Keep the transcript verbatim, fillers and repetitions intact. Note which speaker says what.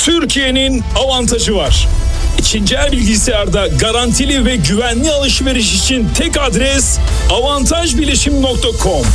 Speaker 1: Türkiye'nin avantajı var. İkinci el bilgisayarda garantili ve güvenli alışveriş için tek adres avantaj bilişim nokta com.